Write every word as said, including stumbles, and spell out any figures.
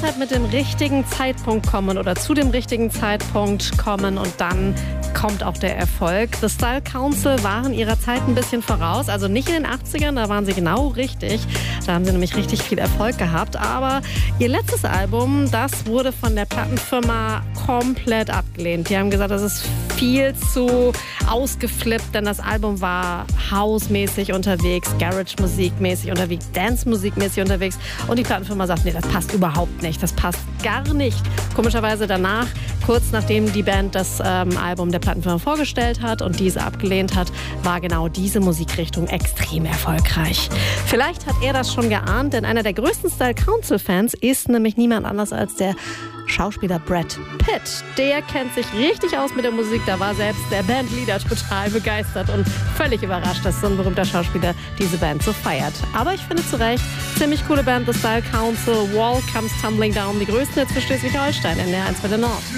deshalb mit dem richtigen Zeitpunkt kommen oder zu dem richtigen Zeitpunkt kommen und dann kommt auch der Erfolg. The Style Council waren ihrer Zeit ein bisschen voraus, also nicht in den achtzigern, da waren sie genau richtig. Da haben sie nämlich richtig viel Erfolg gehabt, aber ihr letztes Album, das wurde von der Plattenfirma komplett abgelehnt. Die haben gesagt, das ist viel zu ausgeflippt, denn das Album war House-mäßig unterwegs, Garage-Musik-mäßig unterwegs, Dance-Musik-mäßig unterwegs und die Plattenfirma sagt, nee, das passt überhaupt nicht, das passt gar nicht. Komischerweise danach, kurz nachdem die Band das ähm, Album der Plattenfirma vorgestellt hat und diese abgelehnt hat, war genau diese Musikrichtung extrem erfolgreich. Vielleicht hat er das schon geahnt, denn einer der größten Style Council-Fans ist nämlich niemand anders als der Schauspieler Brad Pitt. Der kennt sich richtig aus mit der Musik. Da war selbst der Bandleader total begeistert und völlig überrascht, dass so ein berühmter Schauspieler diese Band so feiert. Aber ich finde zu Recht, ziemlich coole Band, The Style Council, Wall Comes Tumbling Down, die größten jetzt für Schleswig-Holstein in der eins Welle Nord.